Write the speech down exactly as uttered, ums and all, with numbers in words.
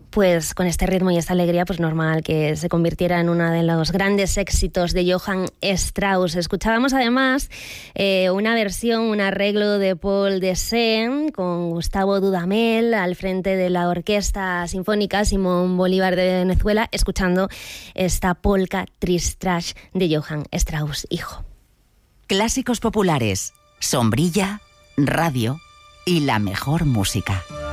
pues con este ritmo y esta alegría, pues normal que se convirtiera en uno de los grandes éxitos de Johann Strauss. Escuchábamos además eh, una versión, un arreglo de Paul Dessén con Gustavo Dudamel al frente de la Orquesta Sinfónica Simón Bolívar de Venezuela, escuchando esta polka Triste de Johann Strauss, hijo. Clásicos populares, sombrilla, radio y la mejor música.